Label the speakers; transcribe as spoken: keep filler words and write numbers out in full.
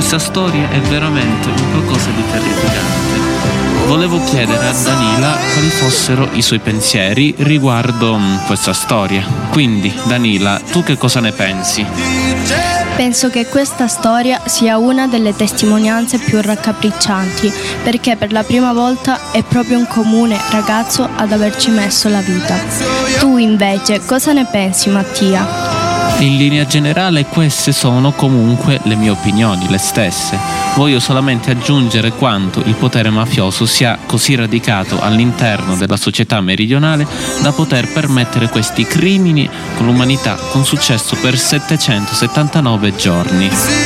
Speaker 1: Questa storia è veramente un qualcosa di terrificante. Volevo chiedere a Danila quali fossero i suoi pensieri riguardo mh, questa storia. Quindi, Danila, tu che cosa ne pensi?
Speaker 2: Penso che questa storia sia una delle testimonianze più raccapriccianti, perché per la prima volta è proprio un comune ragazzo ad averci messo la vita. Tu invece cosa ne pensi, Mattia?
Speaker 1: In linea generale queste sono comunque le mie opinioni, le stesse. Voglio solamente aggiungere quanto il potere mafioso sia così radicato all'interno della società meridionale da poter permettere questi crimini con l'umanità con successo per settecentosettantanove giorni.